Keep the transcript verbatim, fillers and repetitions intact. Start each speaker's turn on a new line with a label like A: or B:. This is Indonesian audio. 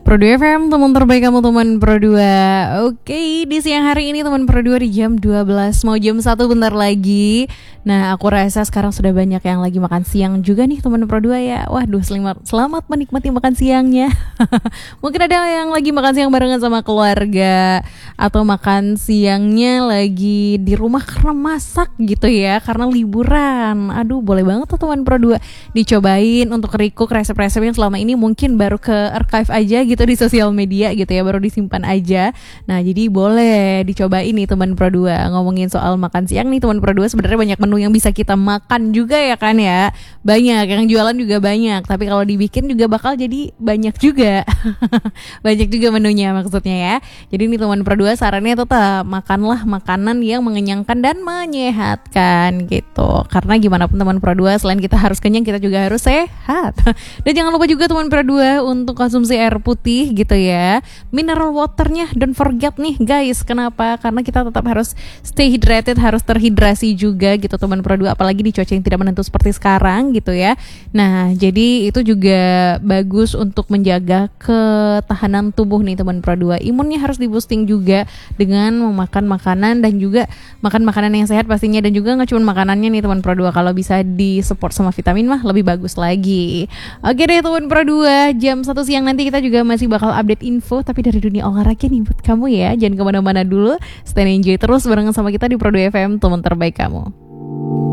A: Pro dua F M, teman terbaik kamu, teman Pro dua. Oke, di siang hari ini teman Pro dua di jam dua belas, mau jam satu bentar lagi. Nah, aku rasa sekarang sudah banyak yang lagi makan siang juga nih teman Pro dua ya. Waduh, selamat, selamat menikmati makan siangnya. Mungkin ada yang lagi makan siang barengan sama keluarga, atau makan siangnya lagi di rumah karena masak gitu ya, karena liburan. Aduh, boleh banget tuh teman Pro dua dicobain untuk recook resep-resep yang selama ini mungkin baru ke archive aja gitu di sosial media gitu ya, baru disimpan aja. Nah, jadi boleh dicobain nih teman Pro dua. Ngomongin soal makan siang nih teman Pro dua, sebenarnya banyak menu yang bisa kita makan juga ya kan ya. Banyak, yang jualan juga banyak, tapi kalau dibikin juga bakal jadi banyak juga. Banyak juga menunya maksudnya ya. Jadi nih teman Pro dua sarannya tetap makanlah makanan yang mengenyangkan dan menyehatkan gitu. Karena gimana pun teman Pro dua, selain kita harus kenyang, kita juga harus sehat. Dan jangan lupa juga teman Pro dua untuk konsumsi air putih gitu ya. Mineral waternya don't forget nih guys. Kenapa? Karena kita tetap harus stay hydrated, harus terhidrasi juga gitu teman Pro dua, apalagi di cuaca yang tidak menentu seperti sekarang gitu ya. Nah, jadi itu juga bagus untuk menjaga ketahanan tubuh nih teman Pro dua. Imunnya harus di boosting juga dengan memakan makanan, dan juga makan makanan yang sehat pastinya, dan juga nggak cuma makanannya nih teman Pro dua, kalau bisa di support sama vitamin mah lebih bagus lagi. Oke deh teman Pro dua, jam satu siang nanti kita juga masih bakal update info, tapi dari dunia olahraga nih buat kamu ya. Jangan kemana-mana dulu, stay enjoy terus barengan sama kita di Pro dua F M, teman terbaik kamu.